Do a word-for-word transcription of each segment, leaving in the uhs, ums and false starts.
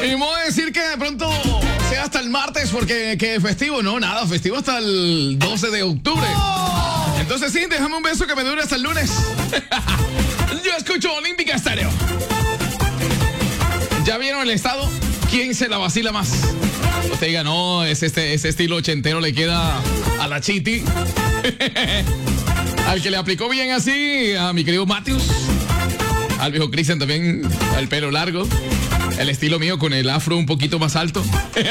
Y me voy a decir que de pronto sea hasta el martes porque que festivo, no, nada, festivo hasta el doce de octubre. Entonces sí, déjame un beso que me dure hasta el lunes. Yo escucho Olímpica Estéreo. ¿Ya vieron el estado? ¿Quién se la vacila más? Usted diga, no, es este, ese estilo ochentero le queda a la Chiti. Al que le aplicó bien así, a mi querido Matthews. Al viejo Cristian también, el pelo largo. El estilo mío con el afro un poquito más alto.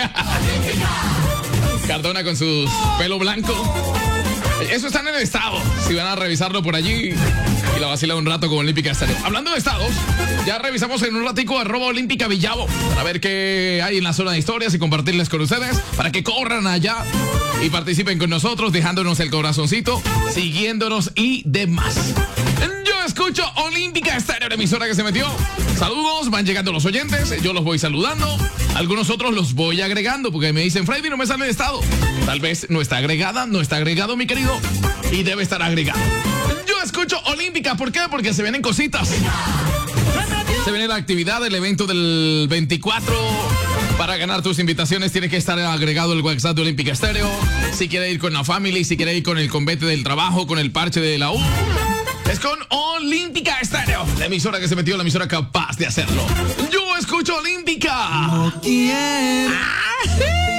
Cardona con su pelo blanco. Eso está en el estado. Si van a revisarlo por allí y la vacila un rato con Olímpica Estéreo. Hablando de estados, ya revisamos en un ratico arroba Olímpica Villavo para ver qué hay en la zona de historias y compartirles con ustedes para que corran allá y participen con nosotros, dejándonos el corazoncito, siguiéndonos y demás. Yo escucho Olímpica Estéreo, la emisora que se metió. Saludos, van llegando los oyentes, yo los voy saludando. Algunos otros los voy agregando porque me dicen, Freddy, no me sale el estado. Tal vez no está agregada, no está agregado, mi querido, y debe estar agregado. Yo escucho Olímpica, ¿por qué? Porque se vienen cositas. Se viene la actividad del evento del veinticuatro. Para ganar tus invitaciones tiene que estar agregado el WhatsApp de Olímpica Estéreo. Si quiere ir con la family, si quiere ir con el convete del trabajo, con el parche de la U. Es con Olímpica Estéreo, la emisora que se metió, la emisora capaz de hacerlo. Yo escucho Olímpica. No quiero. ¡Ah!